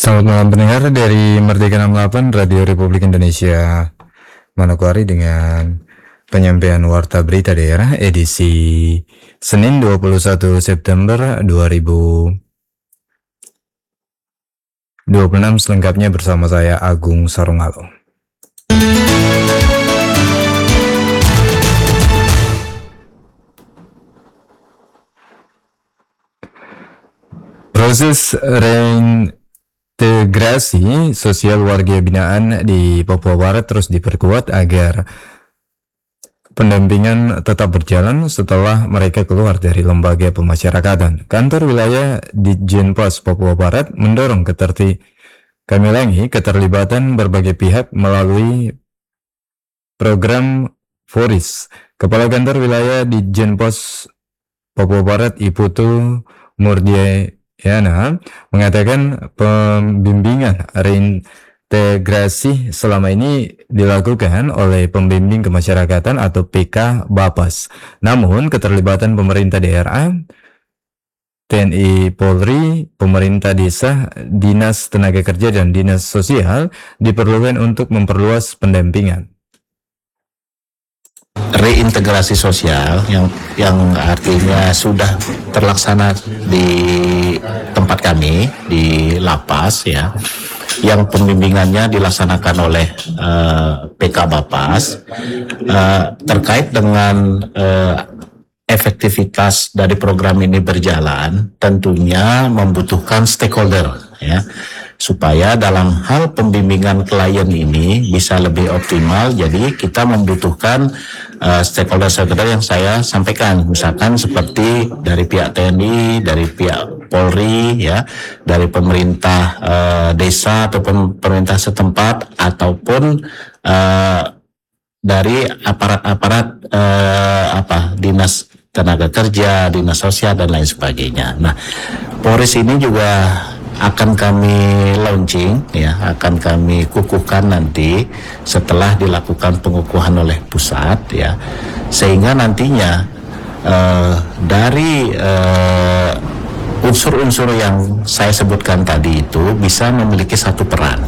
Selamat malam pendengar dari Merdeka 68 Radio Republik Indonesia Manokwari dengan penyampaian Warta Berita Daerah edisi Senin 21 September 2026 selengkapnya bersama saya Agung Sarungalo. Proses reintegrasi sosial warga binaan di Papua Barat terus diperkuat agar pendampingan tetap berjalan setelah mereka keluar dari lembaga pemasyarakatan. Kantor wilayah Ditjenpas Papua Barat mendorong keterlibatan berbagai pihak melalui program FORIS. Kepala Kantor Wilayah Ditjenpas Papua Barat Iputu Murdiana mengatakan pembimbingan reintegrasi selama ini dilakukan oleh pembimbing kemasyarakatan atau PK Bapas. Namun keterlibatan pemerintah daerah, TNI Polri, pemerintah desa, Dinas Tenaga Kerja dan Dinas Sosial diperlukan untuk memperluas pendampingan. Reintegrasi sosial yang artinya sudah terlaksana di tempat kami di Lapas ya, yang pembimbingannya dilaksanakan oleh PK Bapas terkait dengan efektivitas dari program ini berjalan tentunya membutuhkan stakeholder ya, supaya dalam hal pembimbingan klien ini bisa lebih optimal. Jadi kita membutuhkan stakeholder yang saya sampaikan, misalkan seperti dari pihak TNI, dari pihak Polri ya, dari pemerintah desa ataupun pemerintah setempat, ataupun dari aparat-aparat Dinas Tenaga Kerja, Dinas Sosial dan lain sebagainya. Nah, FORIS ini juga akan kami launching ya, akan kami kukuhkan nanti setelah dilakukan pengukuhan oleh pusat ya, sehingga nantinya dari unsur-unsur yang saya sebutkan tadi itu bisa memiliki satu peran.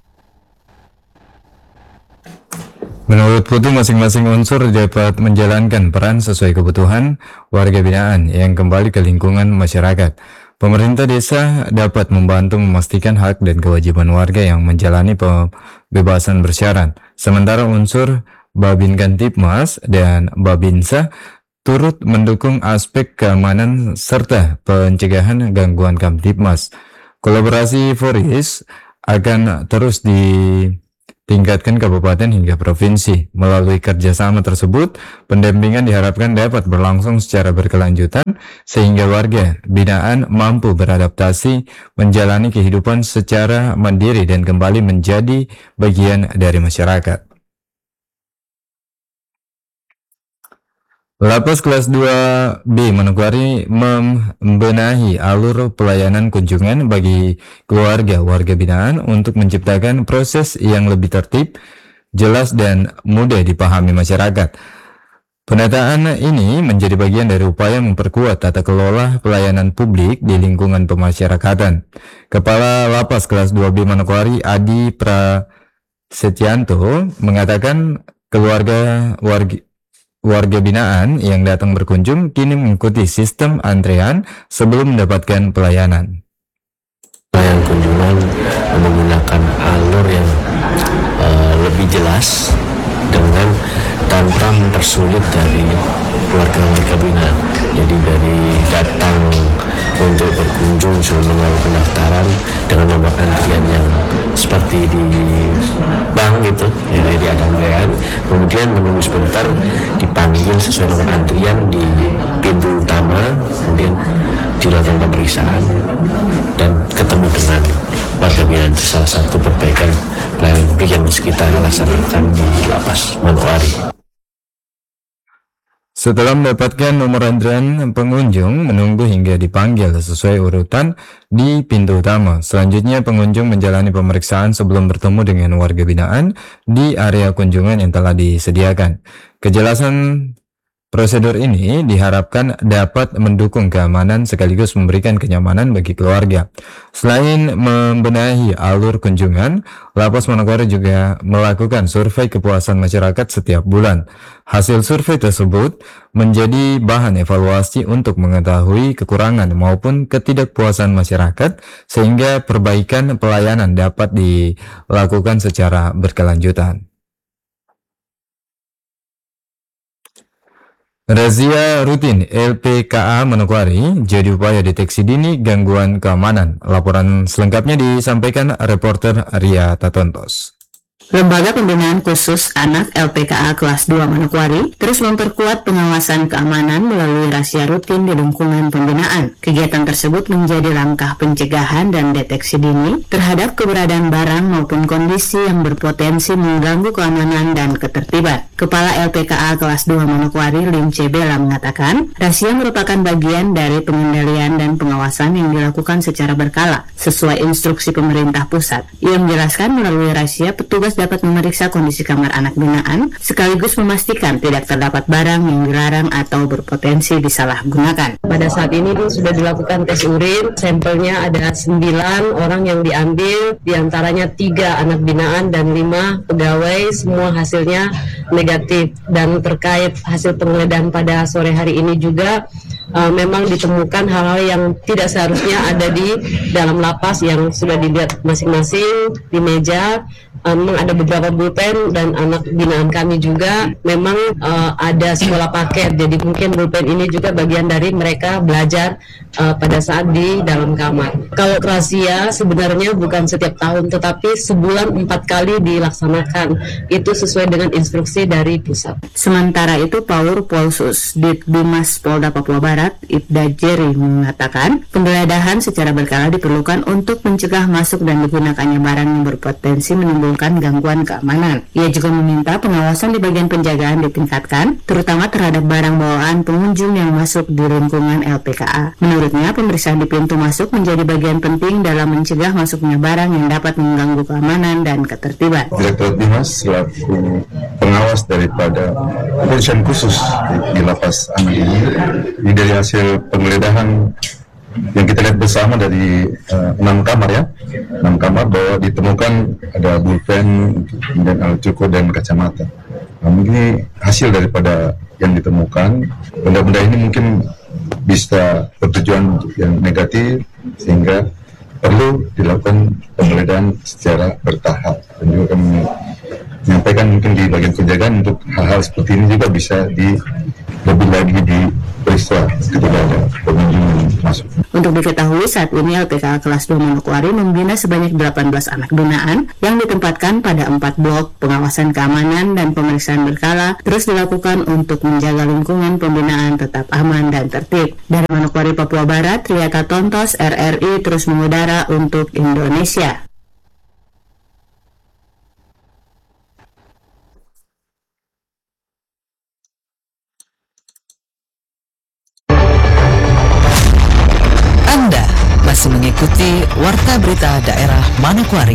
Menurut Putu, masing-masing unsur dapat menjalankan peran sesuai kebutuhan warga binaan yang kembali ke lingkungan masyarakat. Pemerintah desa dapat membantu memastikan hak dan kewajiban warga yang menjalani pembebasan bersyarat. Sementara unsur Babinkan Tipmas dan Babinsa turut mendukung aspek keamanan serta pencegahan gangguan Kamtipmas. Kolaborasi FORIS akan terus tingkatkan kabupaten hingga provinsi. Melalui kerjasama tersebut, pendampingan diharapkan dapat berlangsung secara berkelanjutan sehingga warga binaan mampu beradaptasi, menjalani kehidupan secara mandiri dan kembali menjadi bagian dari masyarakat. Lapas kelas 2B Manokwari membenahi alur pelayanan kunjungan bagi warga binaan untuk menciptakan proses yang lebih tertib, jelas dan mudah dipahami masyarakat. Penataan ini menjadi bagian dari upaya memperkuat tata kelola pelayanan publik di lingkungan pemasyarakatan. Kepala Lapas kelas 2B Manokwari Adi Prasetyanto mengatakan warga binaan yang datang berkunjung kini mengikuti sistem antrean sebelum mendapatkan pelayanan. Pelayanan kunjungan menggunakan alur yang lebih jelas dengan tanpa mempersulit dari warga binaan. Jadi dari datang untuk berkunjung sebelum pendaftaran dengan nomor antrian yang seperti di bank gitu, jadi di antrean, kemudian menunggu sebentar dipanggil sesuai nomor antrian di pintu utama, kemudian dilakukan pemeriksaan dan ketemu dengan warga binaan. Itu salah satu perbaikan pelayanan publik yang kita laksanakan di Lapas Manokwari. Setelah mendapatkan nomor antrian, pengunjung menunggu hingga dipanggil sesuai urutan di pintu utama. Selanjutnya, pengunjung menjalani pemeriksaan sebelum bertemu dengan warga binaan di area kunjungan yang telah disediakan. Kejelasan Prosedur ini diharapkan dapat mendukung keamanan sekaligus memberikan kenyamanan bagi keluarga. Selain membenahi alur kunjungan, Lapas Manokwari juga melakukan survei kepuasan masyarakat setiap bulan. Hasil survei tersebut menjadi bahan evaluasi untuk mengetahui kekurangan maupun ketidakpuasan masyarakat sehingga perbaikan pelayanan dapat dilakukan secara berkelanjutan. Razia rutin LPKA Manokwari jadi upaya deteksi dini gangguan keamanan. Laporan selengkapnya disampaikan reporter Ria Tatontos. Lembaga Pembinaan Khusus Anak LPKA Kelas 2 Manokwari terus memperkuat pengawasan keamanan melalui razia rutin di lingkungan pembinaan. Kegiatan tersebut menjadi langkah pencegahan dan deteksi dini terhadap keberadaan barang maupun kondisi yang berpotensi mengganggu keamanan dan ketertiban. Kepala LPKA Kelas 2 Manokwari, Lim C. Bella, mengatakan, razia merupakan bagian dari pengendalian dan pengawasan yang dilakukan secara berkala, sesuai instruksi pemerintah pusat. Ia menjelaskan melalui razia petugas dapat memeriksa kondisi kamar anak binaan, sekaligus memastikan tidak terdapat barang yang dilarang atau berpotensi disalahgunakan. Pada saat ini sudah dilakukan tes urin, sampelnya ada 9 orang yang diambil, diantaranya 3 anak binaan dan 5 pegawai, semua hasilnya negatif. Dan terkait hasil penggeledahan pada sore hari ini juga memang ditemukan hal-hal yang tidak seharusnya ada di dalam lapas yang sudah dilihat masing-masing di meja. Memang ada beberapa pulpen dan anak binaan kami juga memang ada sekolah paket, jadi mungkin pulpen ini juga bagian dari mereka belajar pada saat di dalam kamar. Kalau razia sebenarnya bukan setiap tahun, tetapi sebulan 4 kali dilaksanakan, itu sesuai dengan instruksi dari pusat. Sementara itu, Paul Polsus, Ditdumas Polda Papua Barat, Ibda Jerry, mengatakan penggeledahan secara berkala diperlukan untuk mencegah masuk dan digunakannya barang yang berpotensi menimbulkan gangguan keamanan. Ia juga meminta pengawasan di bagian penjagaan ditingkatkan, terutama terhadap barang bawaan pengunjung yang masuk di lingkungan LPKA. Menurutnya, pemeriksaan di pintu masuk menjadi bagian penting dalam mencegah masuknya barang yang dapat mengganggu keamanan dan ketertiban. Direktorat Bimas selaku pengawas daripada kepolisian khusus di lapas anak ini dari hasil penggeledahan yang kita lihat bersama dari 6 kamar ya, 6 kamar bahwa ditemukan ada pulpen, kemudian alat cukur dan kacamata. Ini hasil daripada yang ditemukan. Benda-benda ini mungkin bisa bertujuan yang negatif sehingga perlu dilakukan penggeledahan secara bertahap. Dan juga kami menyampaikan mungkin di bagian penjagaan untuk hal-hal seperti ini juga bisa lebih lagi diperiksa ketika ada pengunjung masuk. Untuk diketahui, saat ini LPKA Kelas 2 Manokwari membina sebanyak 18 anak binaan yang ditempatkan pada 4 blok. Pengawasan keamanan dan pemeriksaan berkala terus dilakukan untuk menjaga lingkungan pembinaan tetap aman dan tertib. Dari Manokwari, Papua Barat, Ria Tatontos, RRI terus mengudara untuk Indonesia. Anda masih mengikuti Warta Berita Daerah Manokwari.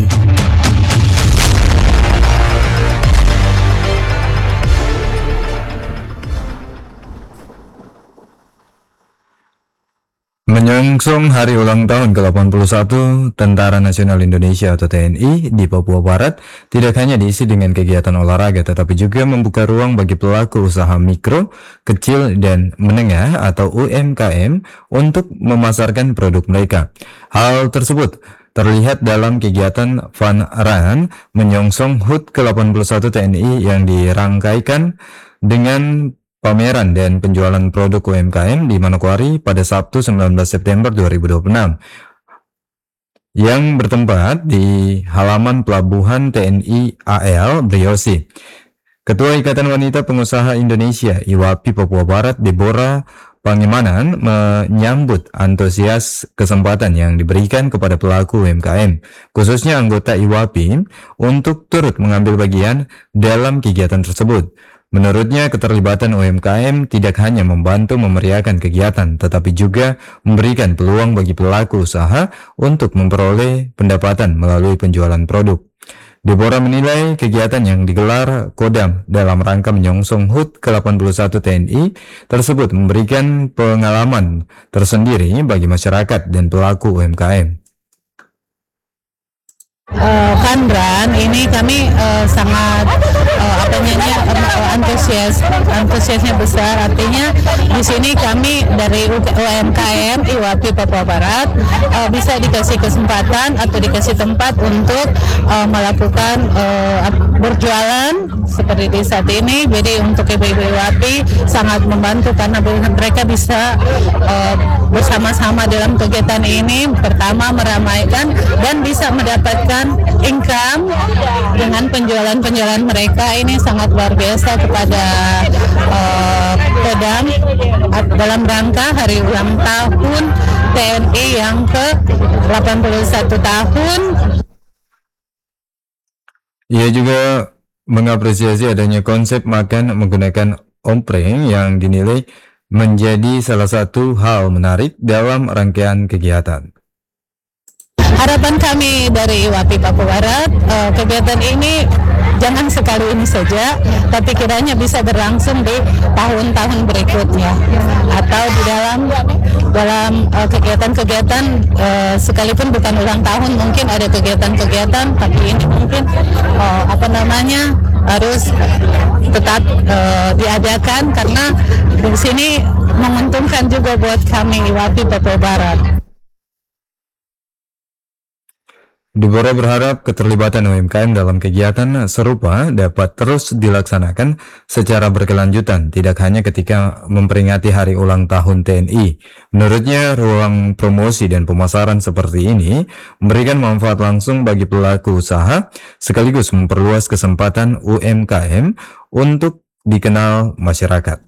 Menyongsong hari ulang tahun ke-81 Tentara Nasional Indonesia atau TNI di Papua Barat tidak hanya diisi dengan kegiatan olahraga tetapi juga membuka ruang bagi pelaku usaha mikro, kecil dan menengah atau UMKM untuk memasarkan produk mereka. Hal tersebut terlihat dalam kegiatan Fun Run menyongsong HUT ke-81 TNI yang dirangkaikan dengan pameran dan penjualan produk UMKM di Manokwari pada Sabtu 19 September 2026 yang bertempat di halaman Pelabuhan TNI AL Briosi. Ketua Ikatan Wanita Pengusaha Indonesia IWAPI Papua Barat Deborah Pangemanan menyambut antusias kesempatan yang diberikan kepada pelaku UMKM, khususnya anggota IWAPI, untuk turut mengambil bagian dalam kegiatan tersebut. Menurutnya, keterlibatan UMKM tidak hanya membantu memeriahkan kegiatan, tetapi juga memberikan peluang bagi pelaku usaha untuk memperoleh pendapatan melalui penjualan produk. Deborah menilai kegiatan yang digelar Kodam dalam rangka menyongsong HUT ke-81 TNI tersebut memberikan pengalaman tersendiri bagi masyarakat dan pelaku UMKM. Kandran ini kami sangat antusiasnya besar. Artinya di sini kami dari UMKM IWAPI Papua Barat bisa dikasih kesempatan atau dikasih tempat untuk melakukan berjualan seperti di saat ini. Jadi untuk ibu-ibu IWAPI sangat membantu karena mereka bisa bersama-sama dalam kegiatan ini, pertama meramaikan dan bisa mendapatkan income dengan penjualan mereka. Ini sangat luar biasa kepada Kodam dalam rangka hari ulang tahun TNI yang ke-81 tahun. Ia juga mengapresiasi adanya konsep makan menggunakan ompreng yang dinilai menjadi salah satu hal menarik dalam rangkaian kegiatan. Harapan kami dari IWAPI Papua Barat, kegiatan ini jangan sekali ini saja, tapi kiranya bisa berlangsung di tahun-tahun berikutnya, atau di dalam kegiatan-kegiatan sekalipun bukan ulang tahun, mungkin ada kegiatan-kegiatan, tapi ini mungkin harus tetap diadakan karena di sini menguntungkan juga buat kami IWAPI Papua Barat. Deborah berharap keterlibatan UMKM dalam kegiatan serupa dapat terus dilaksanakan secara berkelanjutan, tidak hanya ketika memperingati hari ulang tahun TNI. Menurutnya, ruang promosi dan pemasaran seperti ini memberikan manfaat langsung bagi pelaku usaha, sekaligus memperluas kesempatan UMKM untuk dikenal masyarakat.